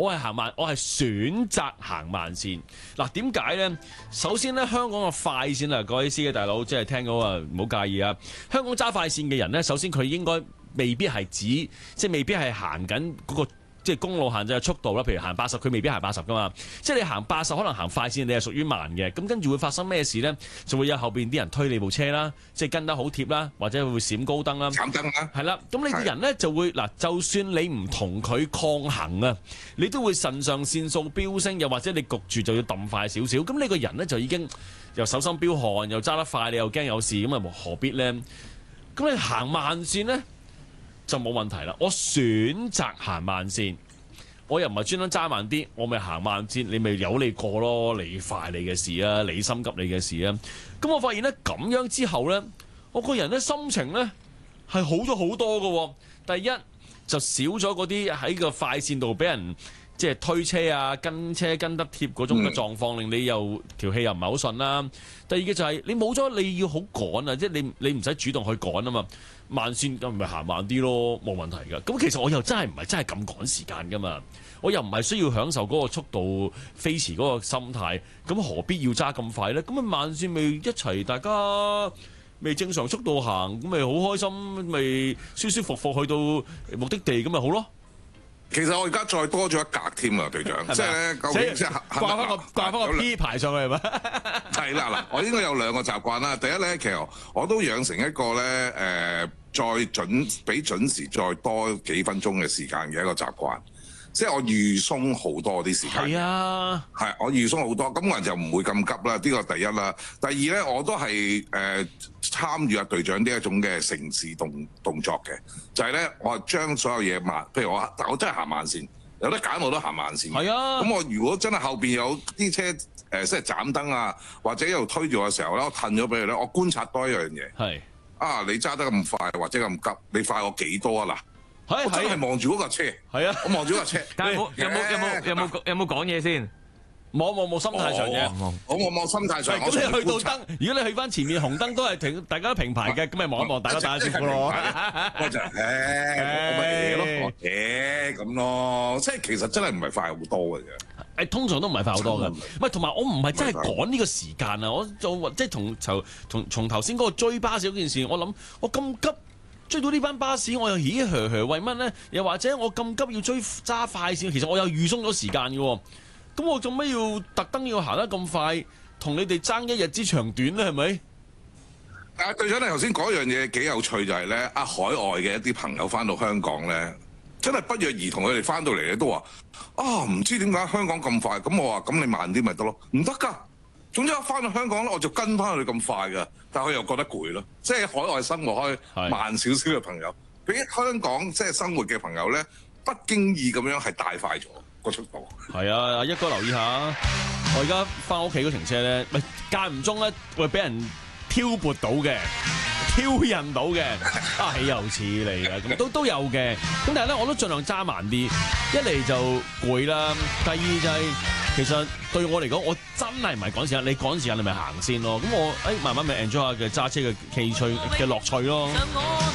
我係行慢，我係選擇行慢線。嗱，點解咧？首先咧，香港嘅快線啊，各位司機大佬，即係聽到啊，唔好介意啊。香港揸快線嘅人咧，首先佢應該未必係指，即係未必係行緊嗰個。即係公路限制嘅速度啦，譬如行80，佢未必行80噶嘛。即係你行80，可能行快線，你係屬於慢嘅。咁跟住會發生咩事呢？就會有後邊啲人推你部車啦，即係跟得好貼啦，或者會閃高燈啦。 閃燈啦， 係啦。咁你個人呢就會嗱，就算你唔同佢抗衡啊，你都會腎上腺素飆升，又或者你焗住就要揼快少少。咁你個人呢就已經又手心飆汗，又揸得快，你又驚有事，咁啊何必呢？咁你行慢線呢？就冇問題啦，我選擇行慢線，我又唔係專登揸慢啲，我咪行慢線，你咪由你過咯，你快你嘅事啊，你心急你嘅事啊。咁我發現呢，咁樣之後呢，我個人呢心情呢係好咗好多㗎喎。第一就少咗嗰啲喺個快線度俾人即係推車啊、跟車跟得貼嗰種嘅狀況，令你又條氣又唔係好順啦。第二嘅就係你冇咗你要好趕啊，即係你唔使主動去趕啊嘛。慢線咁咪行慢啲咯，冇問題㗎。咁其實我又真係咁趕時間㗎嘛，我又唔係需要享受嗰個速度飛馳嗰個心態，咁何必要揸咁快呢？咁啊慢線咪一齊大家咪正常速度行，咁咪好開心，咪舒舒服服去到目的地咁咪好咯。 其實我而家再多咗一格添啊，隊長，即係咧，究竟即係掛翻個 P 牌上去係咪？ 係啦嗱，我應該有兩個習慣啦。第一咧，其實我都養成一個咧再比準時再多幾分鐘嘅時間嘅一個習慣，即係我預鬆好多啲時間。 係啊， 係我預鬆好多，咁我就唔會咁急啦。呢個第一啦。第二咧，我都係參與阿隊長呢一種嘅城市動作嘅，就係咧，我係將所有嘢慢，譬如我真係行慢線，有得揀我都行慢線。係啊，咁我如果真係後邊有啲車即係斬燈啊，或者一路推住嘅時候咧，我褪咗俾佢咧，我觀察多一樣嘢。係啊，你揸得咁快或者咁急，你快我幾多啊嗱？我真係望住嗰架車。係啊，我望住嗰架車。 有冇講嘢先？ 冇心態上嘅。 我望心態上。 咁你去到燈，如果你去翻前面紅燈都係停，大家都平排嘅，咁咪望一望，大家打下招呼咯。 我就我咪咯，咁咯，即係其實真係唔係快好多嘅啫。 通常都唔係快好多嘅。唔係，同埋我唔係真係趕呢個時間啊！我就即係從頭先嗰個追巴士嗰件事，我諗我咁急追到呢班巴士，我又咦為乜呢？又或者我咁急要揸快線，其實我又預鬆咗時間嘅。咁我做咩要特登要行得咁快，同你哋爭一日之長短咧？係咪？ 隊長，你頭先講一樣嘢幾有趣，就係咧，海外嘅一啲朋友翻到香港咧，真係不約而同佢哋翻到嚟咧都話唔知點解香港咁快。咁我話咁你慢啲咪得咯？唔得㗎。總之我翻到香港咧，我就跟翻佢咁快㗎，但係佢又覺得攰咯。即係海外生活開慢少少嘅朋友，比香港即係生活嘅朋友咧，不經意咁樣係大快咗個速度。係啊，一哥留意下，我而家翻屋企嗰程車咧，咪間唔中咧會俾人挑撥到嘅、挑釁到嘅，豈有此理啊！咁都有嘅，咁但係咧我都盡量揸慢啲，一嚟就攰啦，第二就係、其實對我嚟講，我真係唔係趕時間，你趕時間你咪行先咯，咁我慢慢咪 enjoy 下嘅揸車嘅樂趣咯。